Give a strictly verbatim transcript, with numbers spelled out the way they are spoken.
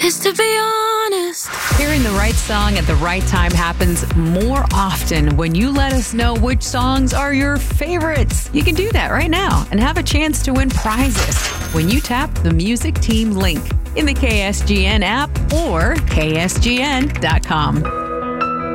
is to be honest. Hearing the right song at the right time happens more often when you let us know which songs are your favorites. You can do that right now and have a chance to win prizes when you tap the Music Team link in the K S G N app or K S G N dot com.